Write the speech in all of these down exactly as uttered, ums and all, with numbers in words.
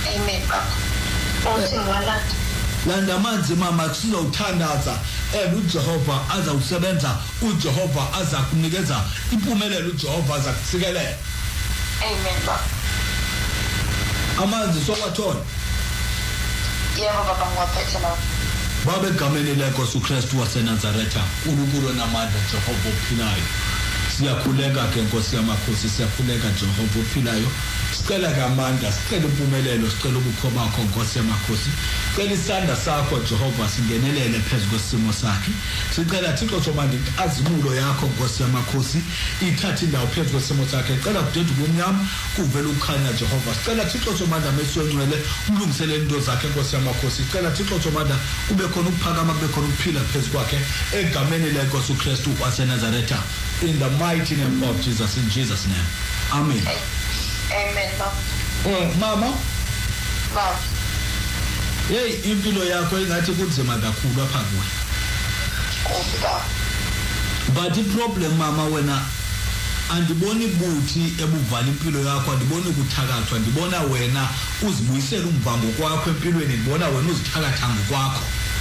Amen baba. Uthi ngwalanda. Landa amanzi mama sizowuthandaza and uJehova azawusebenza uJehova azakunikeza impumelelo uJehova azakusikelela. Amen baba. Amanzi sokwathola. Yebo baba ngwaphethe la. Baba egameni lenkosi uKristu waseNazaretha uNkulunkulu namandla Jehova ophilayo. Siyakhuleka ke Nkosi yamakhosi siyakhuleka Jehova ophilayo. Sicela ngamandla sicela impumelelo sicela ubukho bakho Nkosi yamakhosi. Sicela isandla sakho Jehova singenelele phezulu kwesimo sakhe. Sicela Thixo somandla azimulo yakho Nkosi yamakhosi ithathe indawo phezulu kwesimo sakhe. Sicela kudede ubumnyama kuvela ukukhanya Jehova. Sicela Thixo somandla mesongcwele umlungisele into zakhe Nkosi yamakhosi. Sicela Thixo somandla kube khona ukuphakama kube khona ukuphila phezulu kwakhe egameni lenkosi uKristu waseNazaretha. In the mighty name of Jesus, in Jesus' name. Amen. Amen. Oh, mama. Mama. Hey, impilo yakho ingathi kunzima kakhulu apha kuwe. Kodwa. But the problem mama wena andiboni buthi ebuvala impilo yakho andiboni ukuthakathwa ndibona wena uzibuyisela umvambo kwakho empilweni ndibona wena uzithakatha ngokwakho.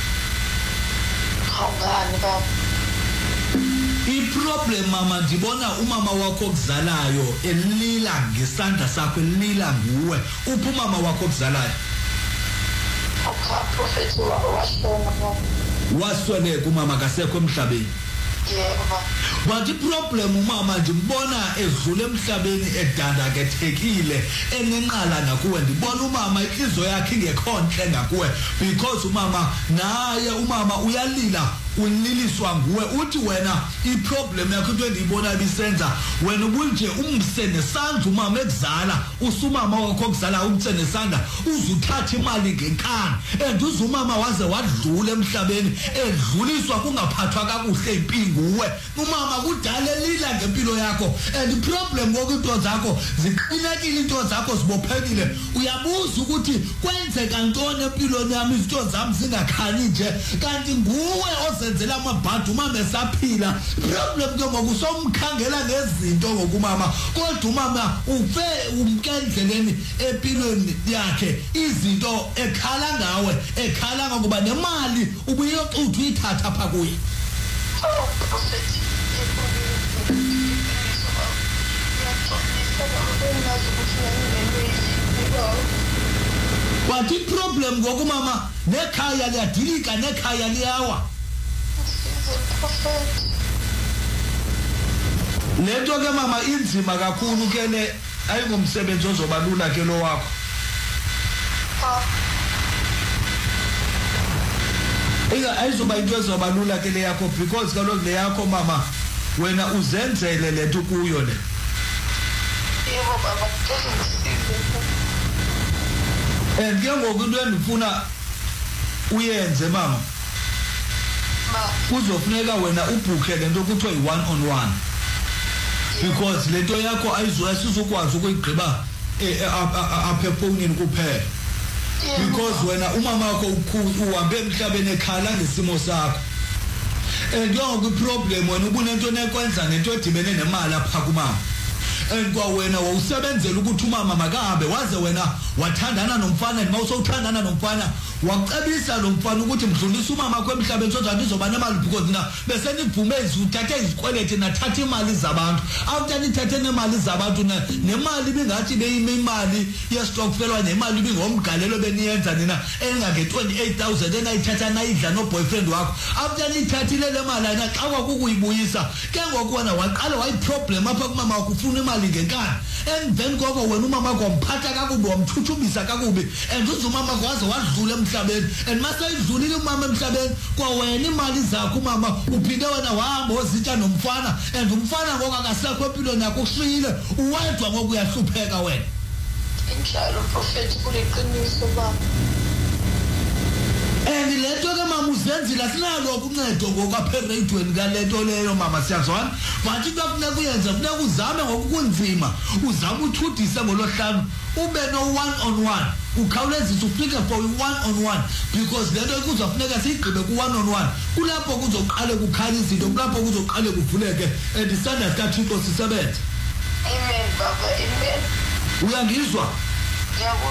Awungani baba. I-problem mama ndibona umama wakho okuzalayo elila ngesandla sakho elila nguwe uphi umama wakho okuzalayo? Okay, prophet washona. Wasweleka umama kasekho emhlabeni. Yebo baba. But i-problem umama ndimbona edlule emhlabeni edanda kethekile enenqala nakuwe ndibona umama inhliziyo yakhe ingekho nhle ngakuwe because umama naye umama uyalila uniliswa nguwe uthi wena iproblem yakho into endiyibona bisenza wena ubunje umse nesandla umama ekuzala usumama wakho okuzala umse nesandla uzuthatha imali ngenkani and uzumama waze wadlula emhlabeni edluliswa kungaphathwa kakuhle impinguwe umama kudala elila ngempilo yakho and iproblem ngoku into zakho ziqinekile into zakho zibophekile uyabuza ukuthi kwenzeka ntoni empilweni yami izinto zami zingakhanyi nje kanti nguwe zenzela amabhadi umama esaphila problem ke ngoku somkhangela ngezinto ngokumama kodwa umama ufe umkendleleni empilweni yakhe izinto ekhala ngawe ekhala ngokuba nemali ubuyocutha uyithatha apha kuye. But i-problem ngokumama nekhaya liyadilika nekhaya liyawa. Lento ke mama inzima kakhulu ke le ayingumsebenzi ozobalula ke lo wakho. Ega ayizoba into ezobalula ke le yakho because kaloku le yakho mama wena uzenzele lento kuyo le. Yebo baba and ke ngoku into endifuna uyenze mama kuzofuneka wena ubhuke lento kuthiwa yi-one on one because lento yakho ayizukwazi ukuyigqiba apha efonini kuphela because wena umama wakho uhambe emhlabeni ekhala ngesimo sakho and yonke iproblem wena ubunento nekwenza nento edibene nemali apha kumama and kwa wena wawusebenzela ukuthi umama makahambe waze wena wathandana nomfana mawusowuthandana nomfana wacebisa lo mfana ukuthi mdlulisa umama wakho emhlabeni soza nizoba nemali because na bese nivume izuthathe izikweleti nathatha imali zabantu after nithathe nemali zabantu nemali bingathi beyime imali yestokfelwa nemali bingomgalelo beniyenza nina engake twenty-eight thousand enayithatha nayidla no boyfriend wakho after nithathile le mali ayina xa kwakukuyibuyisa ke ngokuona waqala wayiproblem apha kumama wakho ufuna imali ngenkani and then koko wena umama wakho wamphatha kakubi wamthuthumisa kakubi and uzumama wakho waze wadlula emhlabeni and mase idlulile umama emhlabeni kwa wena imali zakho umama uphinde wena wahamba ozitsha nomfana and umfana ngoku akasekho empilweni yakho ushiyile uwedwa ngoku uyahlupheka wena. Injalo prophet kuliqiniso baba. And lento ke mama uzenzile asinalo ukuncedo ngokwapha eradweni kalento leyo mama siyazwana but into kufuneka uyenze kufuneka uzame ngokunzima uzame uthudise ngolohlanu ube no one on one ukhawulezisa ufike for one on one because lento kuzofuneka sigqibe ku one on one kulapho kuzoqale kukhanya izinto kulapho kuzoqale kuvuleke and isandla sikaThixo sisebenze. Amen baba amen. Uyangizwa? Yebo.